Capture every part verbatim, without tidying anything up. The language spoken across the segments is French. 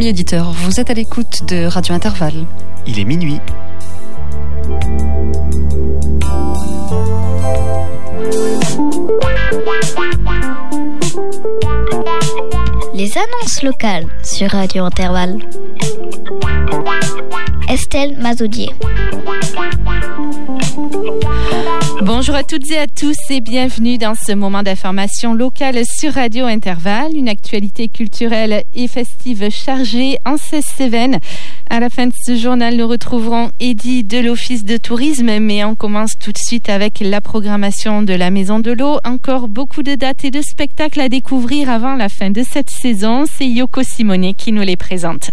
Amis auditeurs, vous êtes à l'écoute de Radio Intervalle. Il est minuit. Les annonces locales sur Radio Intervalle. Estelle Mazoudier. Bonjour à toutes et à tous et bienvenue dans ce moment d'information locale sur Radio Intervalle, une actualité culturelle et festive chargée en Cévennes. À la fin de ce journal, nous retrouverons Eddy de l'Office de tourisme, mais on commence tout de suite avec la programmation de la Maison de l'Eau. Encore beaucoup de dates et de spectacles à découvrir avant la fin de cette saison. C'est Yoko Simone qui nous les présente.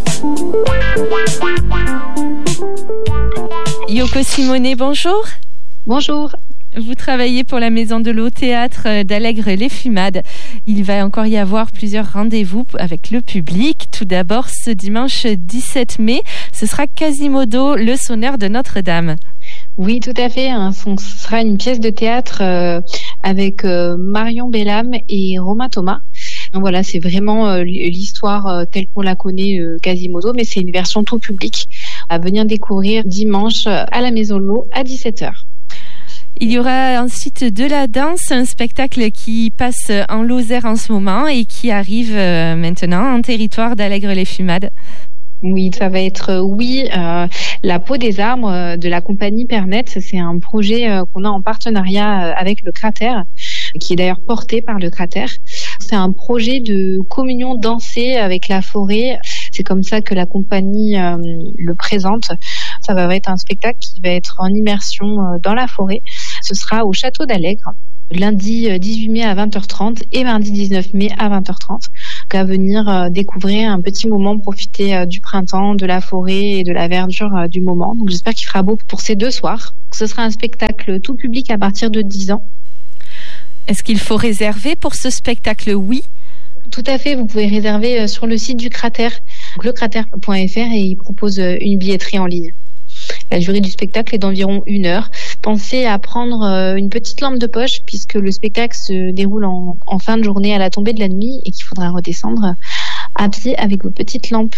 Yoko Simone, bonjour. Bonjour. Vous travaillez pour la Maison de l'Eau Théâtre d'Allègre-les-Fumades. Il va encore y avoir plusieurs rendez-vous avec le public. Tout d'abord, ce dimanche dix-sept mai, ce sera Quasimodo, le sonneur de Notre-Dame. Oui, tout à fait. Hein. Ce sera une pièce de théâtre euh, avec euh, Marion Bellam et Romain Thomas. Donc voilà, c'est vraiment euh, l'histoire euh, telle qu'on la connaît, euh, Quasimodo, mais c'est une version tout public à venir découvrir dimanche à la Maison de l'Eau à dix-sept heures. Il y aura ensuite de la danse, un spectacle qui passe en Lozère en ce moment et qui arrive euh, maintenant en territoire d'Allègre-les-Fumades. Oui, ça va être, euh, oui, euh, la peau des arbres euh, de la compagnie Pernet. C'est un projet euh, qu'on a en partenariat euh, avec le Cratère, qui est d'ailleurs porté par le Cratère. C'est un projet de communion dansée avec la forêt. C'est comme ça que la compagnie euh, le présente. Ça va être un spectacle qui va être en immersion euh, dans la forêt. Ce sera au château d'Allègre, lundi dix-huit mai à vingt heures trente et mardi dix-neuf mai à vingt heures trente. Donc à venir euh, découvrir un petit moment, profiter euh, du printemps, de la forêt et de la verdure euh, du moment. Donc j'espère qu'il fera beau pour ces deux soirs. Ce sera un spectacle tout public à partir de dix ans. Est-ce qu'il faut réserver pour ce spectacle? Oui. Tout à fait, vous pouvez réserver sur le site du Cratère, le cratère point f r, et il propose une billetterie en ligne. La durée du spectacle est d'environ une heure. Pensez à prendre une petite lampe de poche puisque le spectacle se déroule en, en fin de journée à la tombée de la nuit et qu'il faudra redescendre à pied avec vos petites lampes.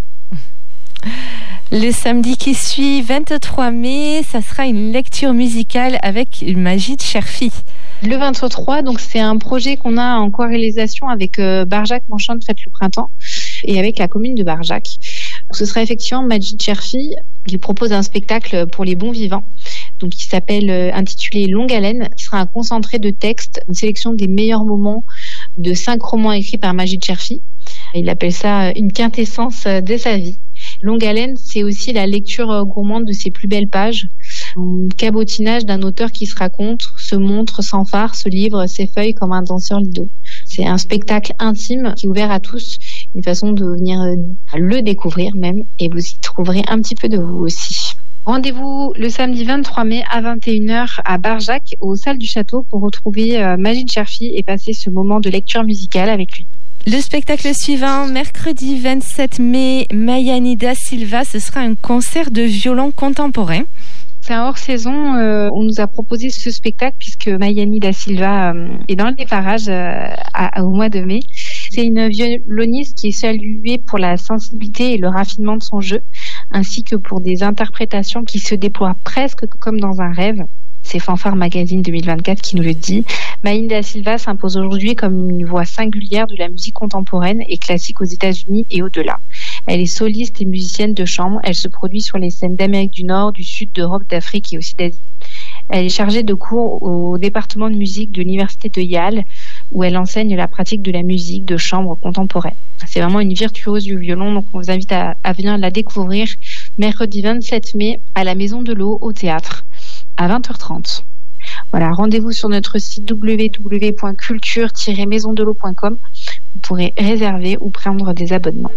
Le samedi qui suit, vingt-trois mai, ça sera une lecture musicale avec Majid Cherfi. Le vingt-trois, donc c'est un projet qu'on a en co-réalisation avec euh, Barjac Manchante Fête le Printemps et avec la commune de Barjac. Donc, ce sera effectivement Majid Cherfi qui propose un spectacle pour les bons vivants, donc qui s'appelle euh, intitulé Longue Haleine, qui sera un concentré de textes, une sélection des meilleurs moments de cinq romans écrits par Majid Cherfi. Il appelle ça une quintessence de sa vie. Longue Haleine, c'est aussi la lecture gourmande de ses plus belles pages, un cabotinage d'un auteur qui se raconte, se montre sans phare, se livre ses feuilles comme un danseur lido. C'est un spectacle intime qui est ouvert à tous, une façon de venir le découvrir même, et vous y trouverez un petit peu de vous aussi. Rendez-vous le samedi vingt-trois mai à vingt et une heures à Barjac, aux salles du château, pour retrouver Majid Cherfi et passer ce moment de lecture musicale avec lui. Le spectacle suivant, mercredi vingt-sept mai, Mayani da Silva, ce sera un concert de violon contemporain. C'est un hors-saison, euh, on nous a proposé ce spectacle puisque Mayani da Silva euh, est dans les parages euh, à, au mois de mai. C'est une violoniste qui est saluée pour la sensibilité et le raffinement de son jeu, ainsi que pour des interprétations qui se déploient presque comme dans un rêve. C'est Fanfare Magazine deux mille vingt-quatre qui nous le dit. Mayani da Silva s'impose aujourd'hui comme une voix singulière de la musique contemporaine et classique aux États-Unis et au-delà. Elle est soliste et musicienne de chambre. Elle se produit sur les scènes d'Amérique du Nord, du Sud, d'Europe, d'Afrique et aussi d'Asie. Elle est chargée de cours au département de musique de l'université de Yale, où elle enseigne la pratique de la musique de chambre contemporaine. C'est vraiment une virtuose du violon, donc on vous invite à, à venir la découvrir mercredi vingt-sept mai à la Maison de l'Eau au théâtre à vingt heures trente. Voilà, rendez-vous sur notre site w w w point culture tiret maison de l'eau point com. Vous pourrez réserver ou prendre des abonnements.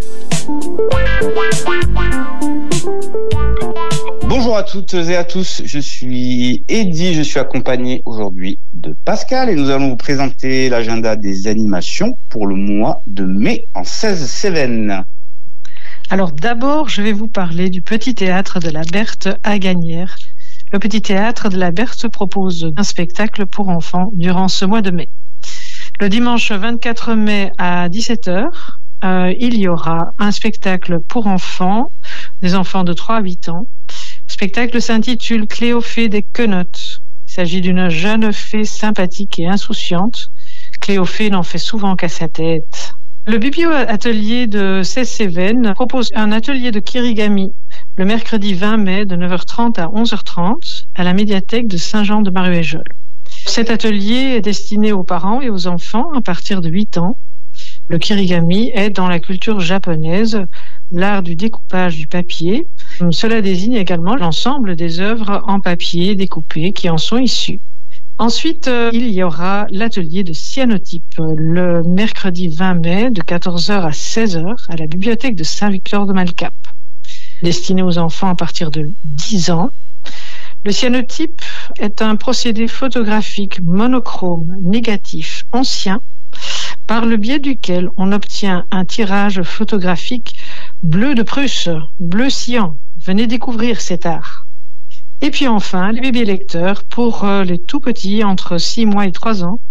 Bonjour à toutes et à tous, je suis Eddy, je suis accompagné aujourd'hui de Pascal et nous allons vous présenter l'agenda des animations pour le mois de mai en seize Cévennes. Alors d'abord, je vais vous parler du Petit Théâtre de la Berthe à Gagnères. Le Petit Théâtre de la Berthe propose un spectacle pour enfants durant ce mois de mai. Le dimanche vingt-quatre mai à dix-sept heures, euh, il y aura un spectacle pour enfants, des enfants de trois à huit ans. Le spectacle s'intitule Cléophée des quenottes. Il s'agit d'une jeune fée sympathique et insouciante. Cléophée n'en fait souvent qu'à sa tête. Le biblio-atelier de Cèze-Cévennes propose un atelier de kirigami le mercredi vingt mai de neuf heures trente à onze heures trente à la médiathèque de Saint-Jean-de-Maruéjol. Cet atelier est destiné aux parents et aux enfants à partir de huit ans. Le kirigami est dans la culture japonaise l'art du découpage du papier. Cela désigne également l'ensemble des œuvres en papier découpées qui en sont issues. Ensuite, euh, il y aura l'atelier de cyanotype le mercredi vingt mai de quatorze heures à seize heures à la bibliothèque de Saint-Victor-de-Malcap, destiné aux enfants à partir de dix ans. Le cyanotype est un procédé photographique monochrome négatif ancien par le biais duquel on obtient un tirage photographique bleu de Prusse, bleu cyan. Venez découvrir cet art. Et puis enfin, les bébés lecteurs pour les tout petits entre six mois et trois ans.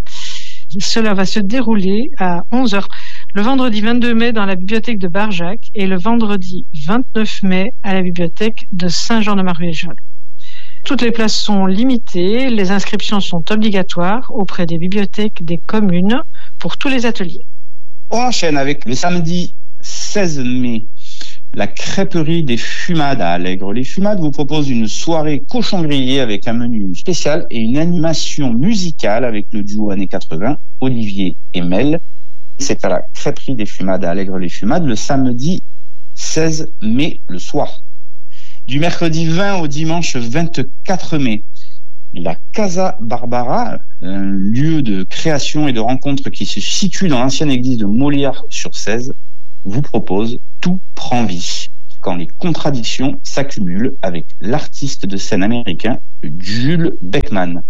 Cela va se dérouler à onze heures le vendredi vingt-deux mai dans la bibliothèque de Barjac et le vendredi vingt-neuf mai à la bibliothèque de Saint-Jean-de-Maruéjol. Toutes les places sont limitées, les inscriptions sont obligatoires auprès des bibliothèques des communes pour tous les ateliers. On enchaîne avec le samedi seize mai. La crêperie des Fumades à Allègre. Les Fumades vous proposent une soirée cochon grillé avec un menu spécial et une animation musicale avec le duo années quatre-vingts, Olivier et Mel. C'est à la crêperie des Fumades à Allègre les Fumades le samedi seize mai le soir. Du mercredi vingt au dimanche vingt-quatre mai. La Casa Barbara, un lieu de création et de rencontre qui se situe dans l'ancienne église de Molières-sur-Cèze, vous propose Tout prend vie, quand les contradictions s'accumulent avec l'artiste de scène américain Jules Beckman.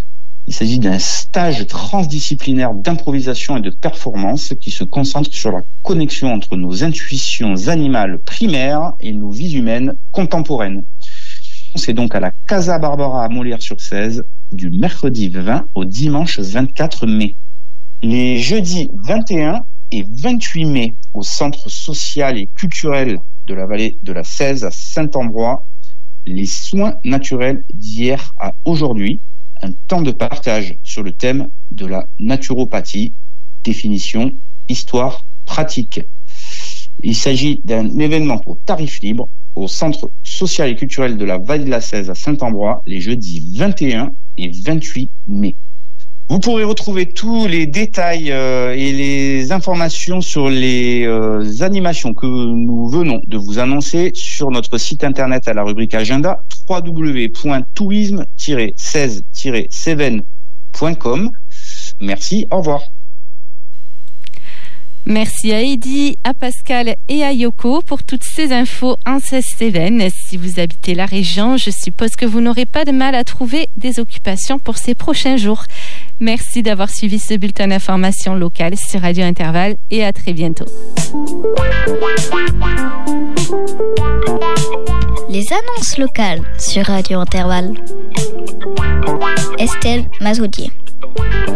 Il s'agit d'un stage transdisciplinaire d'improvisation et de performance qui se concentre sur la connexion entre nos intuitions animales primaires et nos vies humaines contemporaines. C'est donc à la Casa Barbara à Molières-sur-Cèze du mercredi vingt au dimanche vingt-quatre mai. Les jeudis vingt et un et vingt-huit mai au centre social et culturel de la vallée de la Cèze à Saint-Ambrois, les soins naturels d'hier à aujourd'hui, un temps de partage sur le thème de la naturopathie, définition, histoire, pratique. Il s'agit d'un événement au tarif libre au centre social et culturel de la vallée de la Cèze à Saint-Ambrois les jeudis vingt et un et vingt-huit mai. Vous pourrez retrouver tous les détails euh, et les informations sur les euh, animations que nous venons de vous annoncer sur notre site internet à la rubrique agenda w w w point tourisme tiret seize tiret cévennes point com. Merci, au revoir. Merci à Eddy, à Pascal et à Yoko pour toutes ces infos en Cèze-Cévennes. Si vous habitez la région, je suppose que vous n'aurez pas de mal à trouver des occupations pour ces prochains jours. Merci d'avoir suivi ce bulletin d'information locale sur Radio Intervalle et à très bientôt. Les annonces locales sur Radio Intervalle. Estelle Mazoudier.